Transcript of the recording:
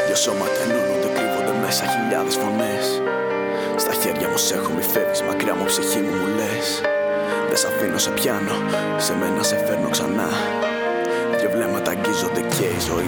Δυο σώματα ενώνονται, κρύβονται μέσα χιλιάδες φωνές. Στα χέρια μου σ' έχω, μη φεύγεις μακριά μου, ψυχή μου λες. Δεν σ' αφήνω, σε πιάνω, σε μένα σε φέρνω ξανά. Δυο βλέμματα αγγίζονται και η ζωή